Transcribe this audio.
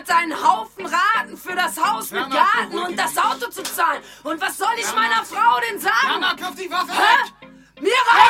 Monat einen Haufen Raten für das Haus mit Garten und das Auto zu zahlen. Und was soll ich meiner Frau denn sagen? Mama, kauf die Waffe weg! Mir